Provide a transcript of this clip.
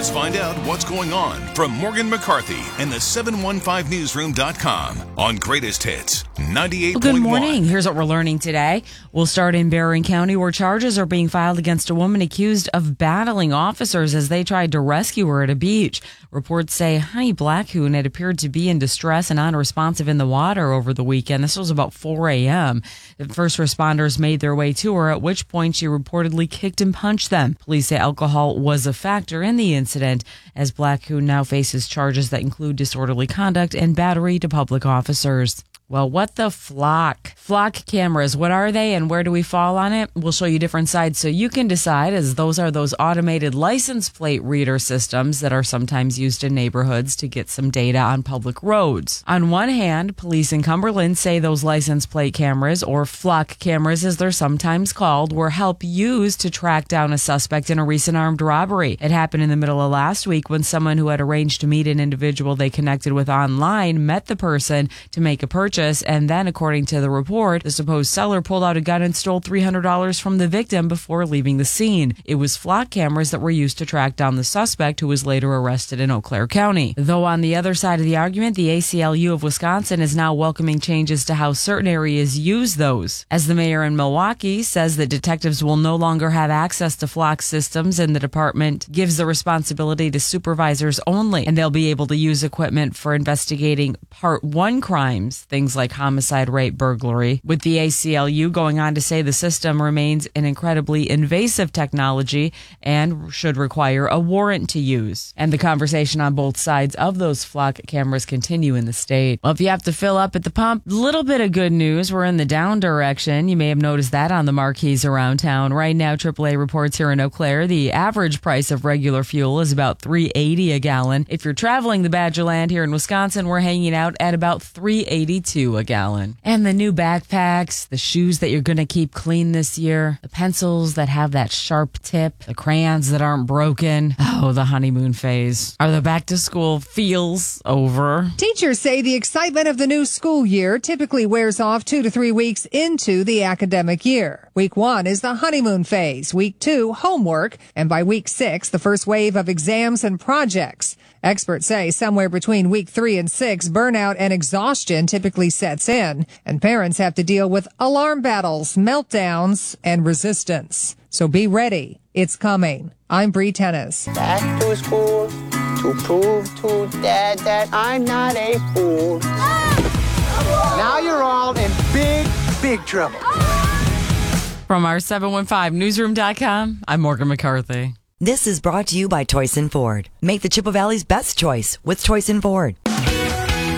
Let's find out what's going on from Morgan McCarthy and the 715newsroom.com on Greatest Hits 98.1. Well, good morning. Here's what we're learning today. We'll start in Barron County, where charges are being filed against a woman accused of battling officers as they tried to rescue her at a beach. Reports say Honey Blackhoon had appeared to be in distress and unresponsive in the water over the weekend. This was about 4 a.m. The first responders made their way to her, at which point she reportedly kicked and punched them. Police say alcohol was a factor in the incident, as Blackhoon now faces charges that include disorderly conduct and battery to public officers. Well, what the flock? Flock cameras, what are they and where do we fall on it? We'll show you different sides so you can decide, as those are those automated license plate reader systems that are sometimes used in neighborhoods to get some data on public roads. On one hand, police in Cumberland say those license plate cameras, or flock cameras as they're sometimes called, were help used to track down a suspect in a recent armed robbery. It happened in the middle of last week when someone who had arranged to meet an individual they connected with online met the person to make a purchase. And then, according to the report, the supposed seller pulled out a gun and stole $300 from the victim before leaving the scene. It was flock cameras that were used to track down the suspect, who was later arrested in Eau Claire County. Though on the other side of the argument, the ACLU of Wisconsin is now welcoming changes to how certain areas use those, as the mayor in Milwaukee says that detectives will no longer have access to flock systems, and the department gives the responsibility to supervisors only, and they'll be able to use equipment for investigating Part 1 crimes, things like homicide, rape, burglary, with the ACLU going on to say the system remains an incredibly invasive technology and should require a warrant to use. And the conversation on both sides of those flock cameras continue in the state. Well, if you have to fill up at the pump, little bit of good news. We're in the down direction. You may have noticed that on the marquees around town. Right now, AAA reports here in Eau Claire, the average price of regular fuel is about $3.80 a gallon. If you're traveling the Badgerland here in Wisconsin, we're hanging out at about $3.82 a gallon. And the new backpacks, the shoes that you're going to keep clean this year, the pencils that have that sharp tip, the crayons that aren't broken. Oh, the honeymoon phase. Are the back to school feels over? Teachers say the excitement of the new school year typically wears off 2 to 3 weeks into the academic year. Week 1 is the honeymoon phase. Week 2, homework. And by week 6, the first wave of exams and projects. Experts say somewhere between week 3 and 6, burnout and exhaustion typically sets in, and parents have to deal with alarm battles, meltdowns, and resistance. So be ready. It's coming. I'm Bree Tennis. Back to school to prove to Dad that I'm not a fool. Now you're all in big trouble. From our 715newsroom.com, I'm Morgan McCarthy. This is brought to you by Toyson Ford. Make the Chippewa Valley's best choice with Toyson Ford.